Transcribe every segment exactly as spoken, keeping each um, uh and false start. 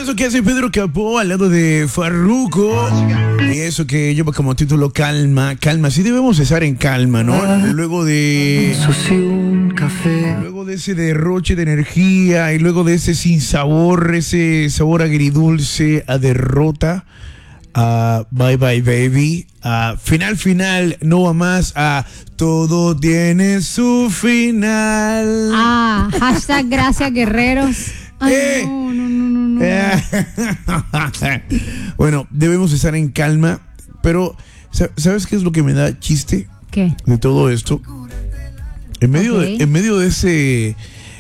Temazo que hace Pedro Capó al lado de Farruko. Y eso que lleva como título Calma, calma. Sí debemos estar en calma, ¿no? Luego de... un café. Luego de ese derroche de energía y luego de ese sinsabor, ese sabor agridulce a derrota. Uh, bye bye baby. Uh, final final, no va más. A uh, todo tiene su final. Ah, hashtag gracias guerreros. Ay, eh. no, no, no, no, no. Eh. Bueno, debemos estar en calma, pero ¿sabes qué es lo que me da chiste? ¿Qué? De todo esto. En medio, Okay. de, en medio de ese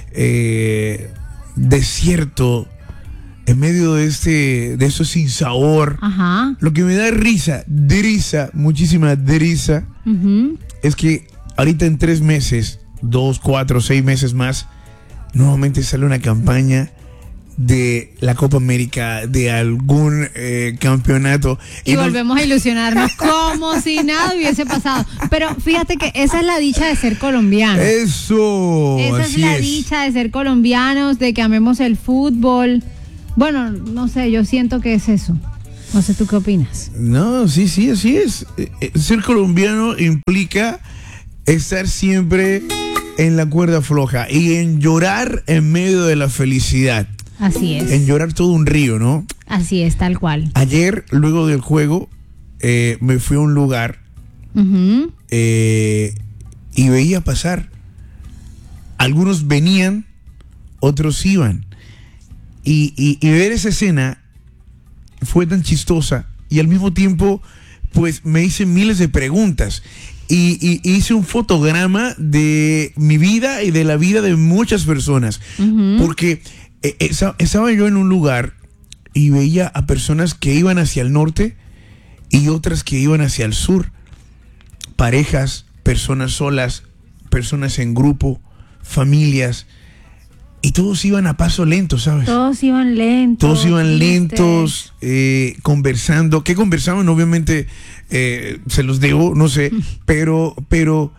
eh, desierto, en medio de este, de eso sin sabor, Ajá. lo que me da risa, risa, muchísima risa, Uh-huh. es que ahorita en tres meses, dos, cuatro, seis meses más, nuevamente sale una campaña de la Copa América, de algún eh, campeonato. Y, y nos... volvemos a ilusionarnos como si nada hubiese pasado. Pero fíjate que esa es la dicha de ser colombiano. Eso. Esa es la es. dicha de ser colombianos, de que amemos el fútbol. Bueno, no sé, yo siento que es eso. No sé, ¿tú qué opinas? No, sí, sí, así es. Eh, ser colombiano implica estar siempre en la cuerda floja y en llorar en medio de la felicidad. Así es. En llorar todo un río, ¿no? Así es, tal cual. Ayer, luego del juego, eh, me fui a un lugar Uh-huh. eh, y veía pasar. Algunos venían, otros iban. Y, y, y ver esa escena fue tan chistosa y al mismo tiempo, pues me hice miles de preguntas. Y, y hice un fotograma de mi vida y de la vida de muchas personas. Uh-huh. Porque eh, esa, estaba yo en un lugar y veía a personas que iban hacia el norte y otras que iban hacia el sur. Parejas, personas solas, personas en grupo, familias. Y todos iban a paso lento, ¿sabes? Todos iban lentos. Todos iban tristes. lentos, eh, conversando. ¿Qué conversaban? Obviamente eh, se los debo, no sé, pero, pero...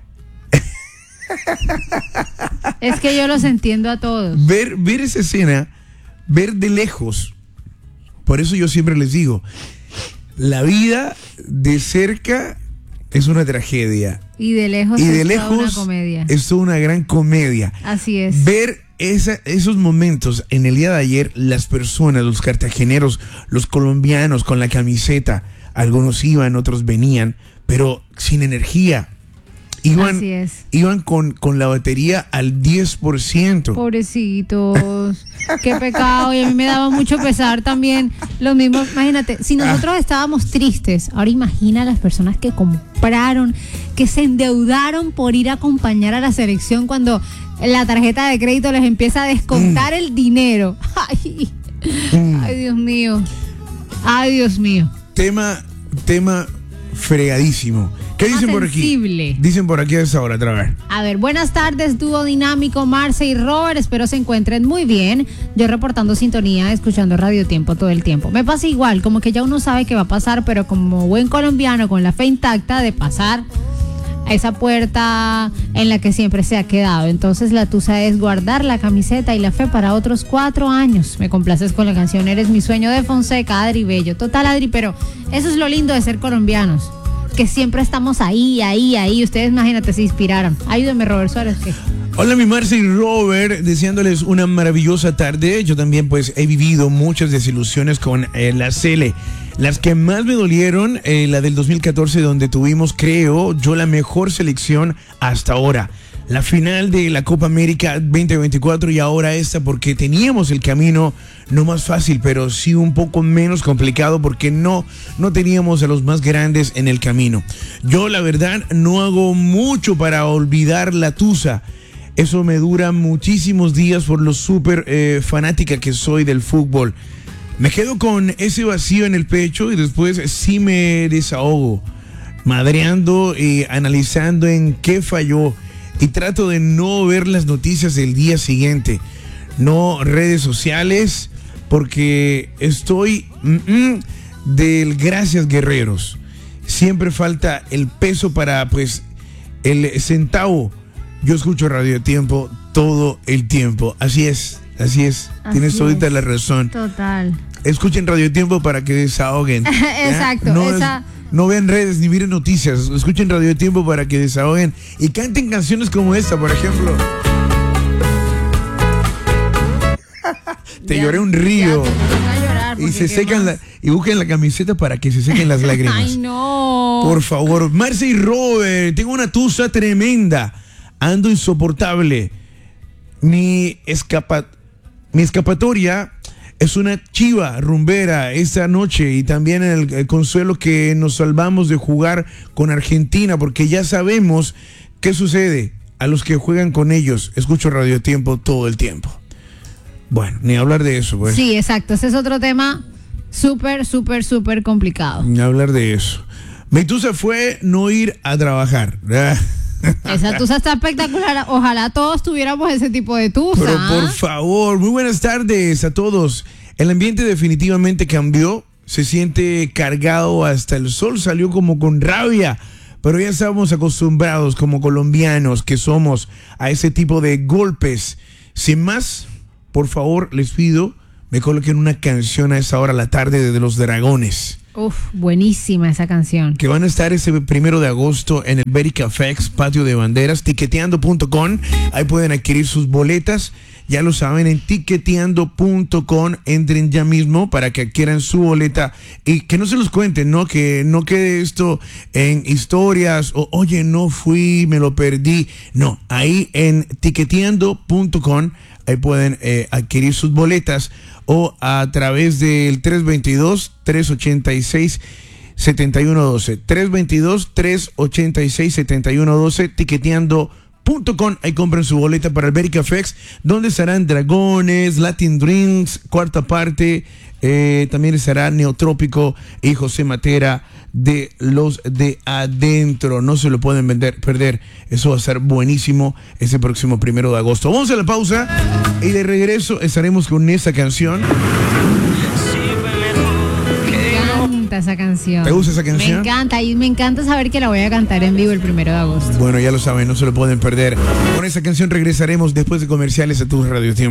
Es que yo los entiendo a todos. Ver, ver esa escena, ver de lejos. Por eso yo siempre les digo, la vida de cerca es una tragedia. Y de lejos Y de es lejos toda una comedia. es toda una gran comedia. Así es. Ver esa, esos momentos en el día de ayer, las personas, los cartageneros, los colombianos con la camiseta, algunos iban, otros venían, pero sin energía. Iban, Así es. iban con, con la batería al diez por ciento. Pobrecitos, qué pecado. Y a mí me daba mucho pesar también. Lo mismo, imagínate, si nosotros Ah. estábamos tristes, ahora imagina a las personas que compraron, que se endeudaron por ir a acompañar a la selección cuando la tarjeta de crédito les empieza a descontar mm. el dinero. Ay, mm. ay, Dios mío. Ay, Dios mío. Tema, tema fregadísimo. ¿Qué dicen por aquí? Dicen por aquí a esa hora, otra vez. A ver, buenas tardes, dúo dinámico, Marce y Robert. Espero se encuentren muy bien. Yo reportando sintonía, escuchando Radio Tiempo todo el tiempo. Me pasa igual, como que ya uno sabe qué va a pasar, pero como buen colombiano, con la fe intacta de pasar a esa puerta en la que siempre se ha quedado. Entonces la tusa es guardar la camiseta y la fe para otros cuatro años. Me complaces con la canción Eres mi sueño de Fonseca, Adri Bello. Total, Adri, pero eso es lo lindo de ser colombianos, que siempre estamos ahí, ahí, ahí. Ustedes imagínate, se inspiraron. Ayúdame, Robert Suárez. ¿Qué? Hola, mi Marce y Robert, deseándoles una maravillosa tarde. Yo también pues he vivido muchas desilusiones con eh, la Sele. Las que más me dolieron, eh, la del dos mil catorce, donde tuvimos, creo yo, la mejor selección hasta ahora. La final de la Copa América veinte veinticuatro y ahora esta, porque teníamos el camino no más fácil, pero sí un poco menos complicado, porque no, no teníamos a los más grandes en el camino. Yo, la verdad, no hago mucho para olvidar la tusa. Eso me dura muchísimos días por lo súper eh, fanática que soy del fútbol. Me quedo con ese vacío en el pecho y después sí me desahogo, madreando y analizando en qué falló. Y trato de no ver las noticias del día siguiente, no redes sociales, porque estoy mm, del gracias guerreros. Siempre falta el peso para pues el centavo. Yo escucho Radio Tiempo todo el tiempo. Así es, Así es, Así tienes todita es. la razón. Total. Escuchen Radio Tiempo para que desahoguen. ¿ya? Exacto, No, esa- es- no vean redes ni miren noticias. Escuchen Radio Tiempo para que desahoguen y canten canciones como esta, por ejemplo. Te Ya- lloré un ya río. te pones a llorar Y porque se qué secan más. la, y busquen la camiseta para que se sequen las lágrimas. Ay, no. Por favor, Marce y Robert, tengo una tusa tremenda. Ando insoportable. Mi escapa, mi escapatoria es una chiva rumbera esta noche y también el, el consuelo que nos salvamos de jugar con Argentina porque ya sabemos qué sucede a los que juegan con ellos. Escucho Radio Tiempo todo el tiempo. Bueno, ni hablar de eso, pues. Sí, exacto. Ese es otro tema súper, súper, súper complicado. Ni hablar de eso. Mi tusa fue no ir a trabajar. Esa tusa está espectacular. Ojalá todos tuviéramos ese tipo de tusa. Pero por favor, muy buenas tardes a todos. El ambiente definitivamente cambió. Se siente cargado hasta el sol. Salió como con rabia. Pero ya estamos acostumbrados como colombianos que somos a ese tipo de golpes. Sin más, por favor, les pido, me coloquen una canción a esa hora de la tarde de Los Dragones. Uf, buenísima esa canción. Que van a estar ese primero de agosto en el Berry Café X, Patio de Banderas, tiqueteando punto com. Ahí pueden adquirir sus boletas. Ya lo saben, en tiqueteando punto com. Entren ya mismo para que adquieran su boleta y que no se los cuenten, ¿no? Que no quede esto en historias o, oye, no fui, me lo perdí. No, ahí en tiqueteando punto com. Ahí pueden eh, adquirir sus boletas o a través del tres dos dos, tres ocho seis, siete uno uno dos. tres dos dos, tres ocho seis, siete uno uno dos, tiqueteando punto com. Ahí compren su boleta para el Berry Café X, donde estarán Dragones, Latin Drinks, cuarta parte. Eh, también estará Neotrópico y José Matera de Los de Adentro. No se lo pueden vender, perder. Eso va a ser buenísimo ese próximo primero de agosto. Vamos a la pausa y de regreso estaremos con esta canción. Me encanta esa canción. ¿Te gusta esa canción? Me encanta y me encanta saber que la voy a cantar en vivo el primero de agosto. Bueno, ya lo saben, no se lo pueden perder. Con esa canción regresaremos después de comerciales a tu Radio Tiempo.